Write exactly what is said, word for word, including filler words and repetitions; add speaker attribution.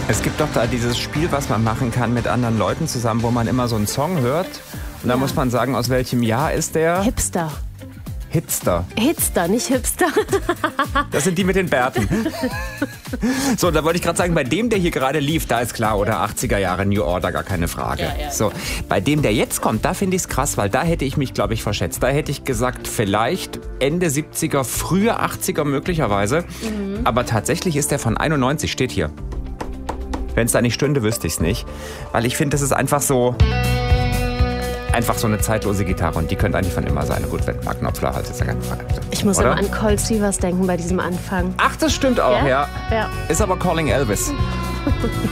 Speaker 1: Es gibt doch da dieses Spiel, was man machen kann mit anderen Leuten zusammen, wo man immer so einen Song hört. Und da
Speaker 2: Ja.
Speaker 1: muss man sagen, aus welchem Jahr ist der?
Speaker 2: Hipster.
Speaker 1: Hitster.
Speaker 2: Hitster, nicht Hipster.
Speaker 1: Das sind die mit den Bärten. So, da wollte ich gerade sagen, bei dem, der hier gerade lief, da ist klar, oder achtziger Jahre New Order, gar keine Frage.
Speaker 2: Ja, ja.
Speaker 1: So, bei dem, der jetzt kommt, da finde ich es krass, weil da hätte ich mich, glaube ich, verschätzt. Da hätte ich gesagt, vielleicht Ende siebziger, frühe achtziger möglicherweise. Mhm. Aber tatsächlich ist der von einundneunzig, steht hier. Wenn es da nicht stünde, wüsste ich es nicht. Weil ich finde, das ist einfach so... Einfach so eine zeitlose Gitarre und die könnte eigentlich von immer sein. Gut, wenn Mark Knopfler halt ist ja keine Frage.
Speaker 2: Ich muss
Speaker 1: Oder?
Speaker 2: immer an Cold Stevens denken bei diesem Anfang.
Speaker 1: Ach, das stimmt auch, ja.
Speaker 2: Ja.
Speaker 1: Ist aber Calling Elvis.